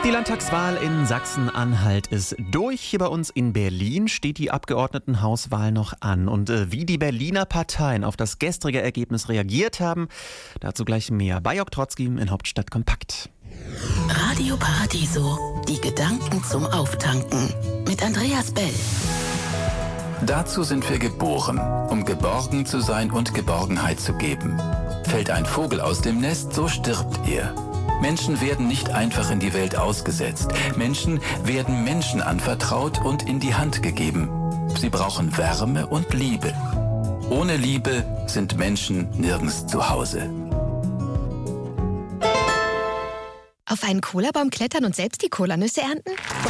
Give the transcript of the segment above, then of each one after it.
Die Landtagswahl in Sachsen-Anhalt ist durch. Hier bei uns in Berlin steht die Abgeordnetenhauswahl noch an. Und wie die Berliner Parteien auf das gestrige Ergebnis reagiert haben, dazu gleich mehr bei Jörg Trotzki in Hauptstadt Kompakt. Radio Paradiso, die Gedanken zum Auftanken mit Andreas Bell. Dazu sind wir geboren, um geborgen zu sein und Geborgenheit zu geben. Fällt ein Vogel aus dem Nest, so stirbt er. Menschen werden nicht einfach in die Welt ausgesetzt. Menschen werden Menschen anvertraut und in die Hand gegeben. Sie brauchen Wärme und Liebe. Ohne Liebe sind Menschen nirgends zu Hause. Auf einen Cola-Baum klettern und selbst die Cola-Nüsse ernten?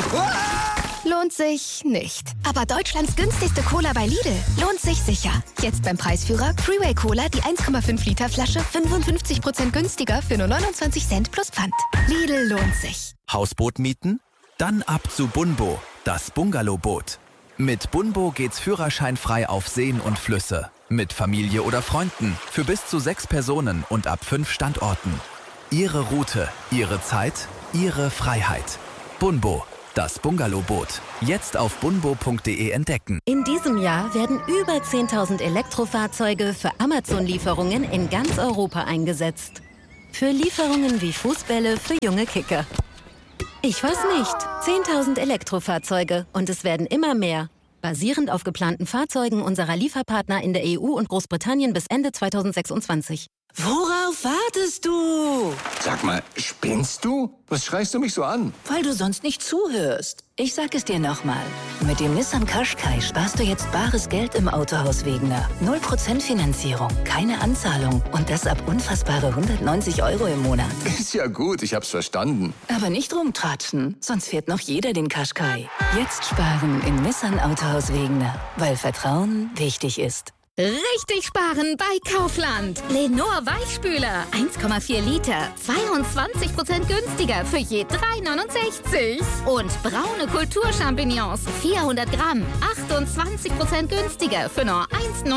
Lohnt sich nicht. Aber Deutschlands günstigste Cola bei Lidl lohnt sich sicher. Jetzt beim Preisführer Freeway Cola, die 1,5 Liter Flasche 55% günstiger für nur 29 Cent plus Pfand. Lidl lohnt sich. Hausboot mieten? Dann ab zu Bunbo, das Bungalowboot. Mit Bunbo geht's führerscheinfrei auf Seen und Flüsse. Mit Familie oder Freunden, für bis zu 6 Personen und ab 5 Standorten. Ihre Route, Ihre Zeit, Ihre Freiheit. Bunbo, das Bungalowboot. Jetzt auf bunbo.de entdecken. In diesem Jahr werden über 10.000 Elektrofahrzeuge für Amazon-Lieferungen in ganz Europa eingesetzt. Für Lieferungen wie Fußbälle für junge Kicker. Ich weiß nicht. 10.000 Elektrofahrzeuge und es werden immer mehr. Basierend auf geplanten Fahrzeugen unserer Lieferpartner in der EU und Großbritannien bis Ende 2026. Worauf wartest du? Sag mal, spinnst du? Was schreist du mich so an? Weil du sonst nicht zuhörst. Ich sag es dir nochmal. Mit dem Nissan Qashqai sparst du jetzt bares Geld im Autohaus Wegener. 0% Finanzierung, keine Anzahlung und das ab unfassbare 190 € im Monat. Ist ja gut, ich hab's verstanden. Aber nicht rumtratschen, sonst fährt noch jeder den Qashqai. Jetzt sparen im Nissan Autohaus Wegener, weil Vertrauen wichtig ist. Richtig sparen bei Kaufland. Lenor Weichspüler 1,4 Liter, 22% günstiger für je 3,69. Und braune Kulturchampignons 400 Gramm, 28% günstiger für nur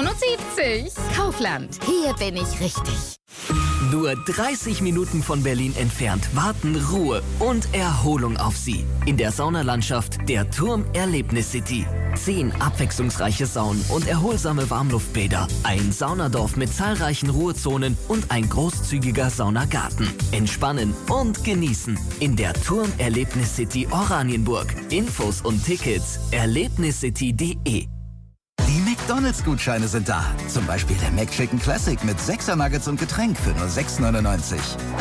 1,79. Kaufland, hier bin ich richtig. Nur 30 Minuten von Berlin entfernt warten Ruhe und Erholung auf Sie. In der Saunalandschaft der Turm Erlebnis City. 10 abwechslungsreiche Saunen und erholsame Warmluftbäder. Ein Saunadorf mit zahlreichen Ruhezonen und ein großzügiger Saunagarten. Entspannen und genießen in der Turm Erlebnis City Oranienburg. Infos und Tickets erlebniscity.de. Die McDonalds-Gutscheine sind da. Zum Beispiel der McChicken Classic mit 6er Nuggets und Getränk für nur 6,99.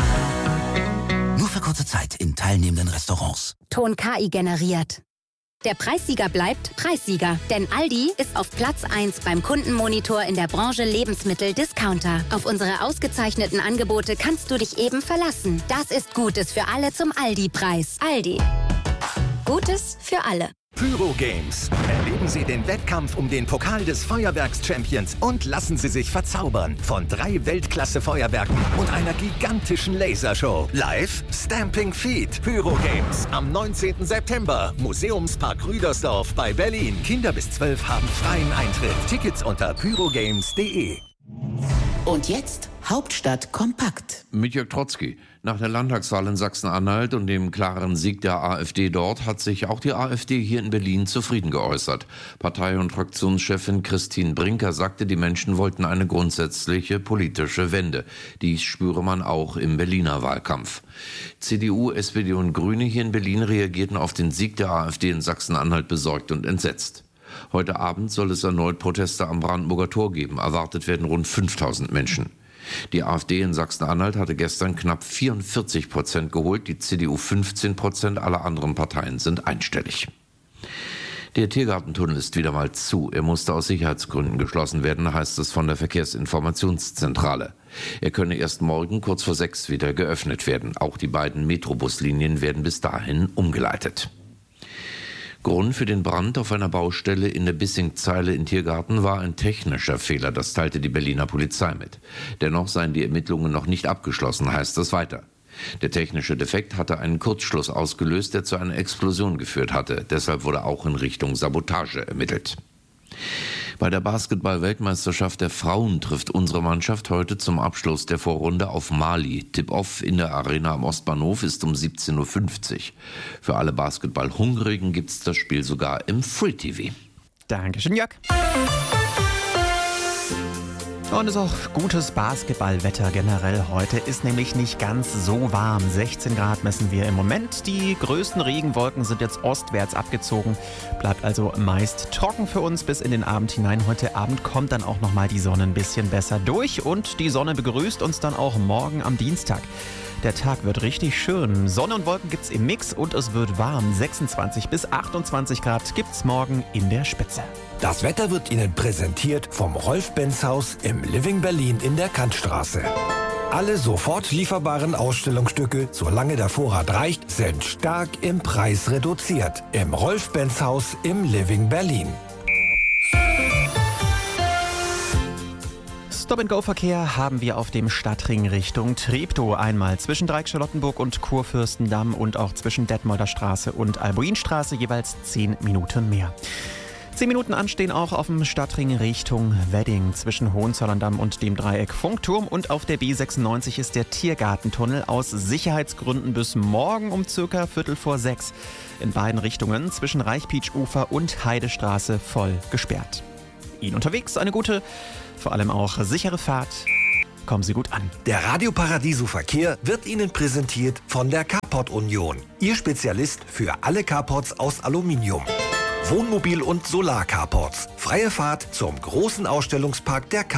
Nur für kurze Zeit in teilnehmenden Restaurants. Ton KI generiert. Der Preissieger bleibt Preissieger, denn Aldi ist auf Platz 1 beim Kundenmonitor in der Branche Lebensmittel-Discounter. Auf unsere ausgezeichneten Angebote kannst du dich eben verlassen. Das ist Gutes für alle zum Aldi-Preis. Aldi. Gutes für alle. Pyro Games. Erleben Sie den Wettkampf um den Pokal des Feuerwerks-Champions und lassen Sie sich verzaubern von 3 Weltklasse-Feuerwerken und einer gigantischen Lasershow. Live Stamping Feet. Pyro Games am 19. September. Museumspark Rüdersdorf bei Berlin. Kinder bis 12 haben freien Eintritt. Tickets unter pyrogames.de. Und jetzt Hauptstadt kompakt. Mit Jörg Trotzki. Nach der Landtagswahl in Sachsen-Anhalt und dem klaren Sieg der AfD dort hat sich auch die AfD hier in Berlin zufrieden geäußert. Partei- und Fraktionschefin Christine Brinker sagte, die Menschen wollten eine grundsätzliche politische Wende. Dies spüre man auch im Berliner Wahlkampf. CDU, SPD und Grüne hier in Berlin reagierten auf den Sieg der AfD in Sachsen-Anhalt besorgt und entsetzt. Heute Abend soll es erneut Proteste am Brandenburger Tor geben. Erwartet werden rund 5.000 Menschen. Die AfD in Sachsen-Anhalt hatte gestern knapp 44% geholt, die CDU 15%, alle anderen Parteien sind einstellig. Der Tiergartentunnel ist wieder mal zu. Er musste aus Sicherheitsgründen geschlossen werden, heißt es von der Verkehrsinformationszentrale. Er könne erst morgen kurz vor 6 wieder geöffnet werden. Auch die beiden Metrobuslinien werden bis dahin umgeleitet. Grund für den Brand auf einer Baustelle in der Bissingzeile in Tiergarten war ein technischer Fehler, das teilte die Berliner Polizei mit. Dennoch seien die Ermittlungen noch nicht abgeschlossen, heißt es weiter. Der technische Defekt hatte einen Kurzschluss ausgelöst, der zu einer Explosion geführt hatte. Deshalb wurde auch in Richtung Sabotage ermittelt. Bei der Basketball-Weltmeisterschaft der Frauen trifft unsere Mannschaft heute zum Abschluss der Vorrunde auf Mali. Tip-Off in der Arena am Ostbahnhof ist um 17.50 Uhr. Für alle Basketball-Hungrigen gibt es das Spiel sogar im Free-TV. Dankeschön, Jörg. Und es ist auch gutes Basketballwetter generell heute. Ist nämlich nicht ganz so warm. 16 Grad messen wir im Moment. Die größten Regenwolken sind jetzt ostwärts abgezogen. Bleibt also meist trocken für uns bis in den Abend hinein. Heute Abend kommt dann auch nochmal die Sonne ein bisschen besser durch. Und die Sonne begrüßt uns dann auch morgen am Dienstag. Der Tag wird richtig schön. Sonne und Wolken gibt's im Mix und es wird warm. 26 bis 28 Grad gibt's morgen in der Spitze. Das Wetter wird Ihnen präsentiert vom Rolf-Benz-Haus im Living Berlin in der Kantstraße. Alle sofort lieferbaren Ausstellungsstücke, solange der Vorrat reicht, sind stark im Preis reduziert. Im Rolf-Benz-Haus im Living Berlin. Stop-and-Go-Verkehr haben wir auf dem Stadtring Richtung Treptow. Einmal zwischen Dreieck-Charlottenburg und Kurfürstendamm und auch zwischen Detmolder Straße und Albuinstraße jeweils 10 Minuten mehr. 10 Minuten anstehen auch auf dem Stadtring Richtung Wedding zwischen Hohenzollern-Damm und dem Dreieck Funkturm. Und auf der B96 ist der Tiergartentunnel aus Sicherheitsgründen bis morgen um circa 5:45 in beiden Richtungen zwischen Reichpietsch-Ufer und Heidestraße voll gesperrt. Ihnen unterwegs eine gute, vor allem auch sichere Fahrt. Kommen Sie gut an. Der Radio Paradiso Verkehr wird Ihnen präsentiert von der Carport Union. Ihr Spezialist für alle Carports aus Aluminium. Wohnmobil- und Solar-Carports. Freie Fahrt zum großen Ausstellungspark der